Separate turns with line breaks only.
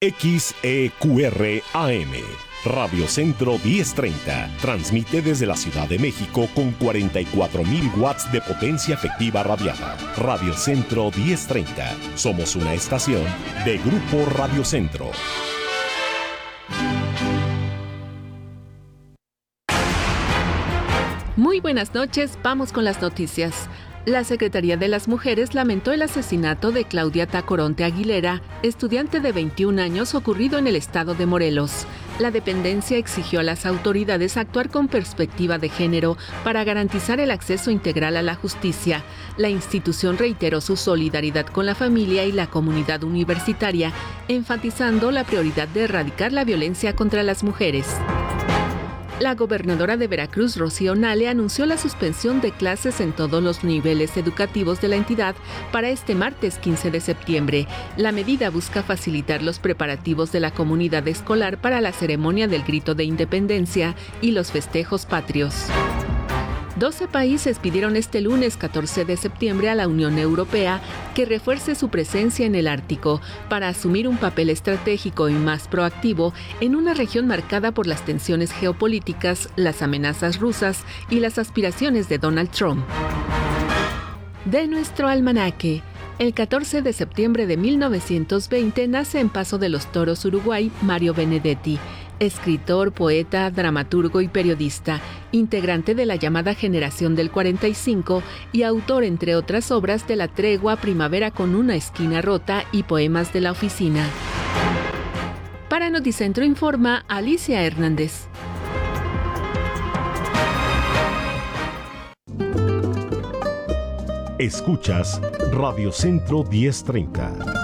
XEQR AM. Radio Centro 1030 transmite desde la Ciudad de México con 44,000 watts de potencia efectiva radiada. Radio Centro 1030. Somos una estación de Grupo Radio Centro.
Muy buenas noches, vamos con las noticias. La Secretaría de las Mujeres lamentó el asesinato de Claudia Tacoronte Aguilera, estudiante de 21 años ocurrido en el estado de Morelos. La dependencia exigió a las autoridades actuar con perspectiva de género para garantizar el acceso integral a la justicia. La institución reiteró su solidaridad con la familia y la comunidad universitaria, enfatizando la prioridad de erradicar la violencia contra las mujeres. La gobernadora de Veracruz, Rocío Nale, anunció la suspensión de clases en todos los niveles educativos de la entidad para este martes 15 de septiembre. La medida busca facilitar los preparativos de la comunidad escolar para la ceremonia del Grito de Independencia y los festejos patrios. 12 países pidieron este lunes 14 de septiembre a la Unión Europea que refuerce su presencia en el Ártico para asumir un papel estratégico y más proactivo en una región marcada por las tensiones geopolíticas, las amenazas rusas y las aspiraciones de Donald Trump. De nuestro almanaque. El 14 de septiembre de 1920 nace en Paso de los Toros, Uruguay, Mario Benedetti, escritor, poeta, dramaturgo y periodista, integrante de la llamada Generación del 45 y autor, entre otras obras, de La Tregua, Primavera con una esquina rota y Poemas de la Oficina. Para Noticentro informa Alicia Hernández.
Escuchas Radio Centro 1030.